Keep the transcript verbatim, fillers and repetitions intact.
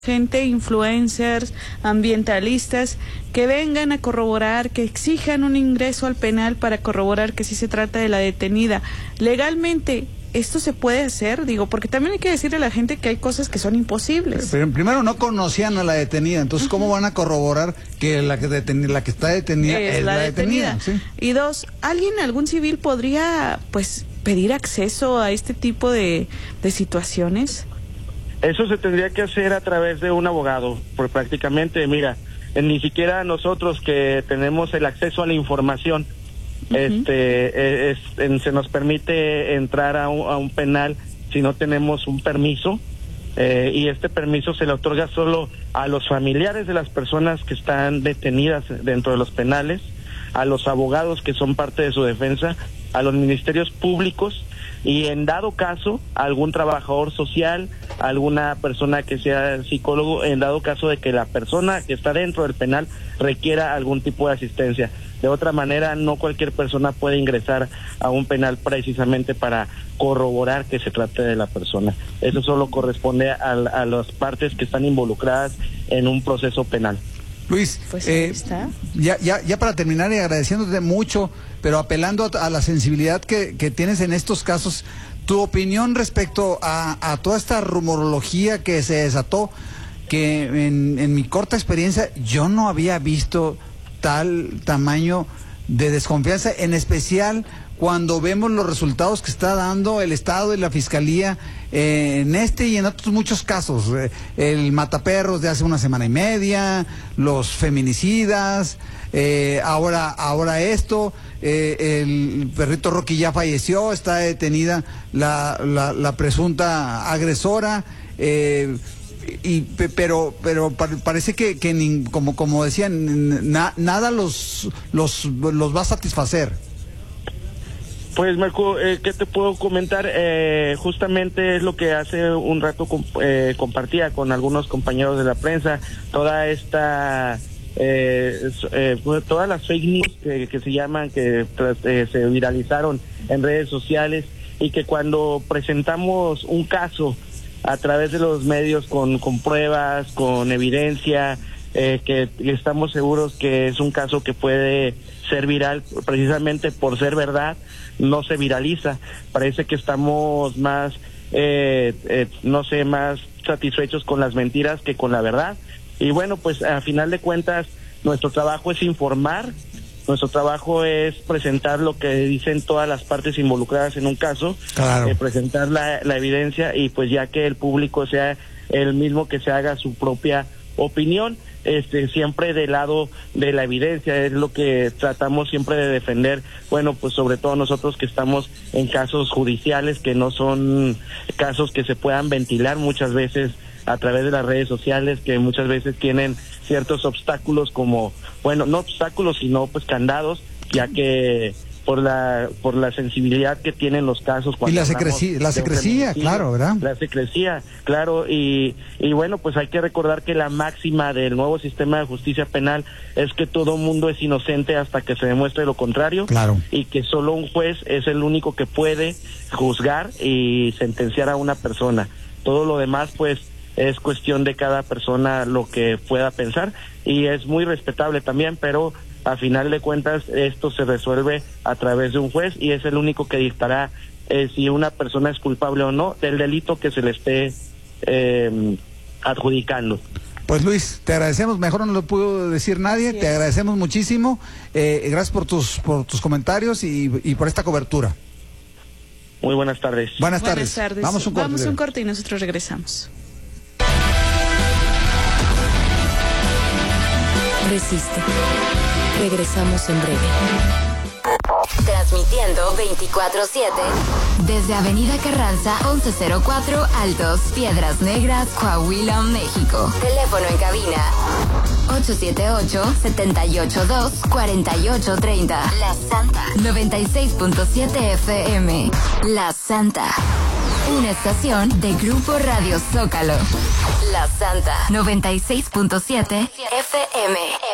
gente, influencers, ambientalistas, que vengan a corroborar, que exijan un ingreso al penal para corroborar que sí se trata de la detenida. Legalmente, ¿esto se puede hacer? Digo, porque también hay que decirle a la gente que hay cosas que son imposibles. Pero primero no conocían a la detenida, entonces ¿cómo van a corroborar que la que, deten la que está detenida es, es la, la detenida? detenida. ¿Sí? Y dos, ¿alguien, algún civil podría, pues, pedir acceso a este tipo de, de situaciones? Eso se tendría que hacer a través de un abogado, porque prácticamente, mira, ni siquiera nosotros que tenemos el acceso a la información, uh-huh. este, es, es, se nos permite entrar a un, a un penal si no tenemos un permiso, eh, y este permiso se le otorga solo a los familiares de las personas que están detenidas dentro de los penales, a los abogados que son parte de su defensa, a los ministerios públicos y en dado caso algún trabajador social, alguna persona que sea psicólogo, en dado caso de que la persona que está dentro del penal requiera algún tipo de asistencia. De otra manera, no cualquier persona puede ingresar a un penal precisamente para corroborar que se trate de la persona. Eso solo corresponde a, a las partes que están involucradas en un proceso penal. Luis, pues eh, está. Ya, ya, ya para terminar y agradeciéndote mucho, pero apelando a, a la sensibilidad que, que tienes en estos casos, tu opinión respecto a, a toda esta rumorología que se desató, que en, en mi corta experiencia yo no había visto tal tamaño de desconfianza, en especial cuando vemos los resultados que está dando el Estado y la Fiscalía eh, en este y en otros muchos casos, eh, el mataperros de hace una semana y media, los feminicidas, eh, ahora ahora esto, eh, el perrito Rocky ya falleció, está detenida la, la, la presunta agresora, eh, y pero pero parece que, que ni, como como decían, na, nada los los los va a satisfacer. Pues Marco, eh, ¿qué te puedo comentar? Eh, justamente es lo que hace un rato comp eh, compartía con algunos compañeros de la prensa, toda esta, eh, eh, todas las fake news que, que se llaman, que eh, se viralizaron en redes sociales, y que cuando presentamos un caso a través de los medios con, con pruebas, con evidencia, eh, que estamos seguros que es un caso que puede ser viral precisamente por ser verdad, no se viraliza. Parece que estamos más, eh, eh, no sé, más satisfechos con las mentiras que con la verdad. Y bueno, pues a final de cuentas, nuestro trabajo es informar, nuestro trabajo es presentar lo que dicen todas las partes involucradas en un caso, claro. eh, presentar la, la evidencia, y pues ya que el público sea el mismo que se haga su propia opinión, este siempre del lado de la evidencia, es lo que tratamos siempre de defender. Bueno, pues sobre todo nosotros que estamos en casos judiciales, que no son casos que se puedan ventilar muchas veces a través de las redes sociales, que muchas veces tienen ciertos obstáculos, como, bueno, no obstáculos, sino pues candados, ya que por la por la sensibilidad que tienen los casos. Y la secrecía, la secrecía, claro, ¿verdad? La secrecía, claro, y, y bueno, pues hay que recordar que la máxima del nuevo sistema de justicia penal es que todo mundo es inocente hasta que se demuestre lo contrario, claro. Y que solo un juez es el único que puede juzgar y sentenciar a una persona. Todo lo demás, pues, es cuestión de cada persona lo que pueda pensar, y es muy respetable también, pero a final de cuentas esto se resuelve a través de un juez, y es el único que dictará eh, si una persona es culpable o no del delito que se le esté eh, adjudicando. Pues Luis, te agradecemos, mejor no lo pudo decir nadie, sí. Te agradecemos muchísimo, eh, gracias por tus por tus comentarios y, y por esta cobertura. Muy buenas tardes. Buenas tardes. Buenas tardes. Vamos un corte. Vamos un corte y nosotros regresamos. Resiste. Regresamos en breve. Transmitiendo veinticuatro siete desde Avenida Carranza once cero cuatro Altos, Piedras Negras, Coahuila, México. Teléfono en cabina ocho siete ocho, siete ocho dos, cuatro ocho tres cero. La Santa noventa y seis punto siete F M. La Santa, una estación de Grupo Radio Zócalo. La Santa noventa y seis punto siete F M.